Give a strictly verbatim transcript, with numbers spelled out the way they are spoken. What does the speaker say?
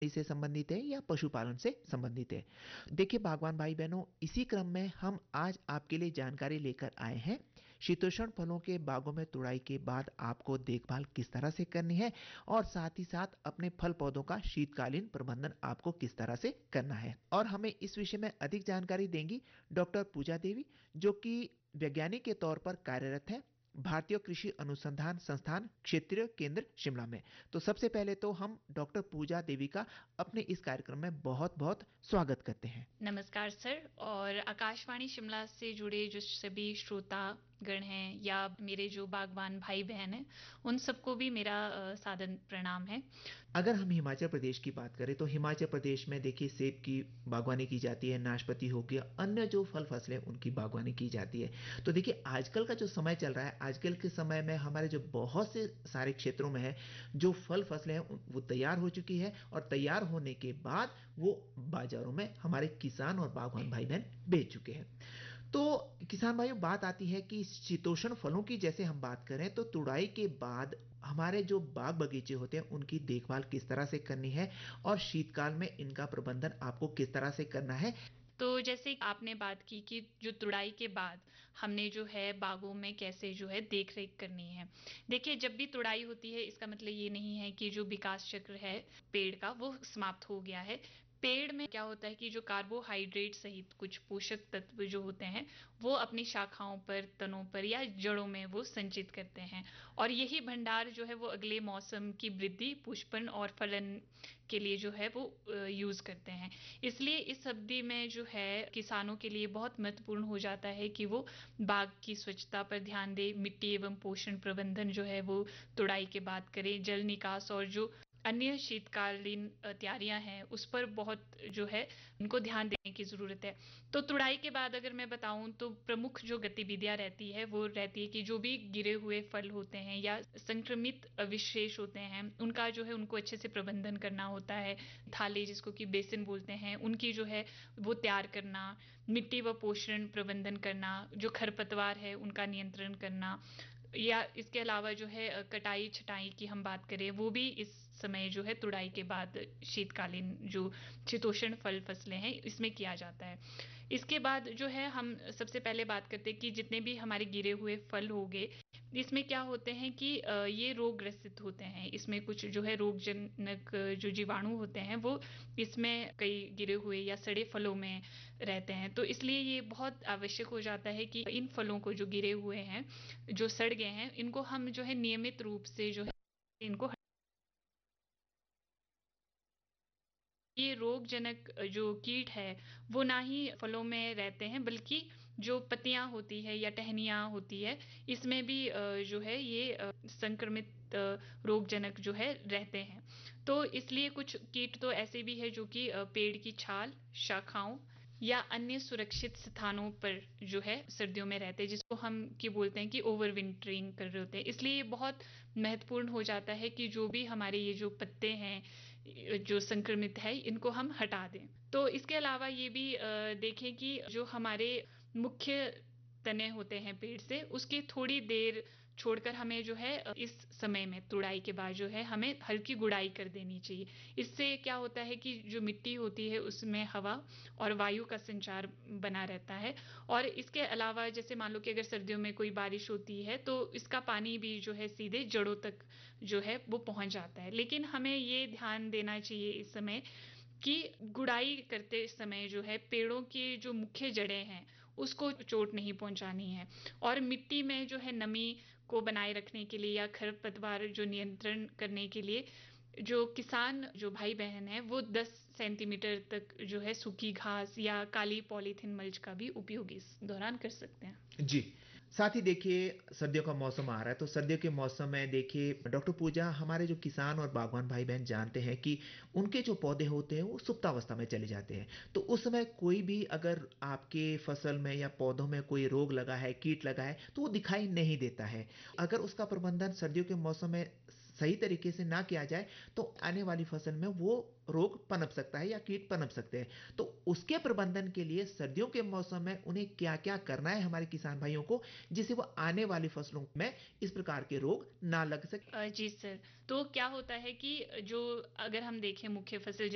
खेती से संबंधित है या पशुपालन से संबंधित है। देखिए बागवान भाई बहनों, इसी क्रम में हम आज आपके लिए जानकारी लेकर आए हैं। शीतोष्ण फलों के बागों में तुड़ाई के बाद आपको देखभाल किस तरह से करनी है और साथ ही साथ अपने फल पौधों का शीतकालीन प्रबंधन आपको किस तरह से करना है। और हमें इस विषय में अधिक जानकारी देंगी डॉक्टर पूजा देवी, जो कि वैज्ञानिक के तौर पर कार्यरत है भारतीय कृषि अनुसंधान संस्थान क्षेत्रीय केंद्र शिमला में। तो सबसे पहले तो हम डॉक्टर पूजा देवी का अपने इस कार्यक्रम में बहुत बहुत स्वागत करते हैं। नमस्कार सर, और आकाशवाणी शिमला से जुड़े जो सभी श्रोता गण हैं या मेरे जो बागवान भाई बहन हैं, उन सबको भी मेरा अ, सादर प्रणाम है। अगर हम हिमाचल प्रदेश की बात करें तो हिमाचल प्रदेश में देखिए सेब की बागवानी की जाती है, नाशपाती हो गया, अन्य जो फल फसलें उनकी बागवानी की जाती है। तो देखिए आजकल का जो समय चल रहा है, आजकल के समय में हमारे जो बहुत से सारे क्षेत्रों में है जो फल फसलें हैं उन- वो तैयार हो चुकी है और तैयार होने के बाद वो बाजारों में हमारे किसान और बागवान भाई बहन बेच चुके हैं। तो किसान भाइयों, बात आती है कि शीतोष्ण फलों की जैसे हम बात करें तो तुड़ाई के बाद हमारे जो बाग बगीचे होते हैं उनकी देखभाल किस तरह से करनी है और शीतकाल में इनका प्रबंधन आपको किस तरह से करना है। तो जैसे आपने बात की कि जो तुड़ाई के बाद हमने जो है बागों में कैसे जो है देख रेख करनी है। देखिए, जब भी तुड़ाई होती है इसका मतलब ये नहीं है कि जो विकास चक्र है पेड़ का वो समाप्त हो गया है। पेड़ में क्या होता है कि जो कार्बोहाइड्रेट सहित कुछ पोषक तत्व जो होते हैं वो अपनी शाखाओं पर, तनों पर या जड़ों में वो संचित करते हैं, और यही भंडार जो है वो अगले मौसम की वृद्धि, पुष्पन और फलन के लिए जो है वो यूज करते हैं। इसलिए इस अवधि में जो है किसानों के लिए बहुत महत्वपूर्ण हो जाता है कि वो बाग की स्वच्छता पर ध्यान दें, मिट्टी एवं पोषण प्रबंधन जो है वो तुड़ाई के बाद करें, जल निकास और जो अन्य शीतकालीन अ, तैयारियां हैं उस पर बहुत जो है उनको ध्यान देने की जरूरत है। तो तुड़ाई के बाद अगर मैं बताऊं तो प्रमुख जो गतिविधियां रहती है वो रहती है कि जो भी गिरे हुए फल होते हैं या संक्रमित अवशेष होते हैं उनका जो है उनको अच्छे से प्रबंधन करना होता है। थाली जिसको कि बेसिन बोलते हैं उनकी जो है वो तैयार करना, मिट्टी व पोषण प्रबंधन करना, जो खरपतवार है उनका नियंत्रण करना, या इसके अलावा जो है अ, कटाई छटाई की हम बात करें वो भी इस समय जो है तुड़ाई के बाद शीतकालीन जो शीतोष्ण फल फसलें हैं इसमें किया जाता है। इसके बाद जो है हम सबसे पहले बात करते हैं कि जितने भी हमारे गिरे हुए फल हो गए इसमें क्या होते हैं कि अ, ये रोग ग्रसित होते हैं। इसमें कुछ जो है रोगजनक अ, जो जीवाणु होते हैं वो इसमें कई गिरे हुए या सड़े फलों में रहते हैं। तो इसलिए ये बहुत आवश्यक हो जाता है कि इन फलों को जो गिरे हुए हैं, जो सड़ गए हैं, इनको हम जो है नियमित रूप से जो है इनको, ये रोगजनक जो कीट है वो ना ही फलों में रहते हैं बल्कि जो पत्तियां होती है या टहनियां होती है इसमें भी अ, जो है ये अ, संक्रमित अ, रोगजनक जो है रहते हैं। तो इसलिए कुछ कीट तो ऐसे भी है जो कि अ, पेड़ की छाल, शाखाओं या अन्य सुरक्षित स्थानों पर जो है सर्दियों में रहते हैं, जिसको हम की बोलते हैं कि ओवर विंटरिंग कर रहे होते हैं। इसलिए ये बहुत महत्वपूर्ण हो जाता है कि जो भी हमारे ये जो पत्ते हैं जो संक्रमित है इनको हम हटा दें। तो इसके अलावा ये भी अ, देखें कि जो हमारे मुख्य तने होते हैं पेड़ से उसकी थोड़ी देर छोड़कर हमें जो है अ, इस समय में तुड़ाई के बाद जो है हमें हल्की गुड़ाई कर देनी चाहिए। इससे क्या होता है कि जो मिट्टी होती है उसमें हवा और वायु का संचार बना रहता है। और इसके अलावा जैसे मान लो कि अगर सर्दियों में कोई बारिश होती है तो इसका पानी भी जो है सीधे जड़ों तक जो है वो पहुंच जाता है। लेकिन हमें ये ध्यान देना चाहिए इस समय कि गुड़ाई करते समय जो है पेड़ों की जो मुख्य जड़ें हैं उसको चोट नहीं पहुंचानी है। और मिट्टी में जो है नमी को बनाए रखने के लिए या खरपतवार जो नियंत्रण करने के लिए जो किसान जो भाई बहन है वो दस सेंटीमीटर तक जो है सूखी घास या काली पॉलीथीन मल्च का भी उपयोग इस दौरान कर सकते हैं। जी, साथ ही देखिए सर्दियों का मौसम आ रहा है तो सर्दियों के मौसम में देखिए डॉक्टर पूजा, हमारे जो किसान और बागवान भाई बहन जानते हैं कि उनके जो पौधे होते हैं वो सुप्तावस्था में चले जाते हैं। तो उस समय कोई भी अगर आपके फसल में या पौधों में कोई रोग लगा है, कीट लगा है तो वो दिखाई नहीं देता है। अगर उसका प्रबंधन सर्दियों के मौसम में सही तरीके से ना किया जाए तो आने वाली फसल में वो रोग पनप सकता है या कीट पनप सकते हैं। तो उसके प्रबंधन के लिए सर्दियों के मौसम में उन्हें क्या क्या करना है हमारे किसान भाइयों को, जिससे वो आने वाली फसलों में इस प्रकार के रोग ना लग सके। अ, जी सर। तो क्या होता है कि जो अगर हम देखें मुख्य फसल